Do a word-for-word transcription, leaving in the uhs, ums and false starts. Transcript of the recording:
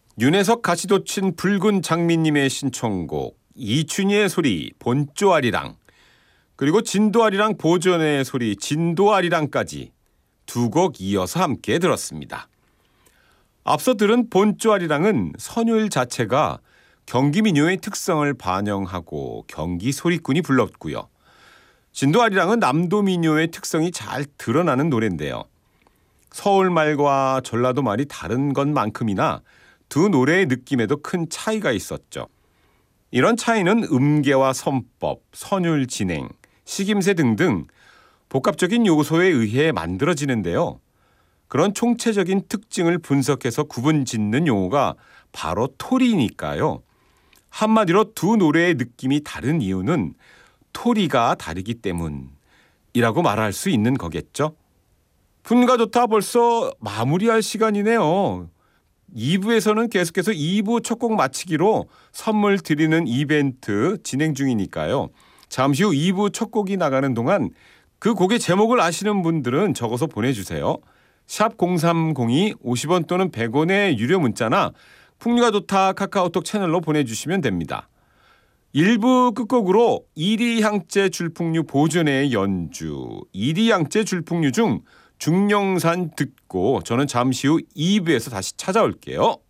윤혜석 가시돋친 붉은 장미님의 신청곡 이춘희의 소리 본쪼아리랑, 그리고 진도아리랑 보존의 소리 진도아리랑까지 두 곡 이어서 함께 들었습니다. 앞서 들은 본쪼아리랑은 선율 자체가 경기 민요의 특성을 반영하고 경기 소리꾼이 불렀고요. 진도아리랑은 남도 민요의 특성이 잘 드러나는 노래인데요. 서울말과 전라도 말이 다른 것만큼이나 두 노래의 느낌에도 큰 차이가 있었죠. 이런 차이는 음계와 선법, 선율 진행, 식임새 등등 복합적인 요소에 의해 만들어지는데요. 그런 총체적인 특징을 분석해서 구분 짓는 용어가 바로 토리니까요. 한마디로 두 노래의 느낌이 다른 이유는 토리가 다르기 때문이라고 말할 수 있는 거겠죠. 분가 좋다 벌써 마무리할 시간이네요. 이 부에서는 계속해서 이 부 첫 곡 마치기로 선물 드리는 이벤트 진행 중이니까요. 잠시 후 이 부 첫 곡이 나가는 동안 그 곡의 제목을 아시는 분들은 적어서 보내주세요. 샵 공삼공이 오십 원 또는 백 원의 유료 문자나 풍류가 좋다 카카오톡 채널로 보내주시면 됩니다. 일 부 끝곡으로 이리향째 줄풍류 보존의 연주, 이리향째 줄풍류 중 중령산 듣고 저는 잠시 후 이 부에서 다시 찾아올게요.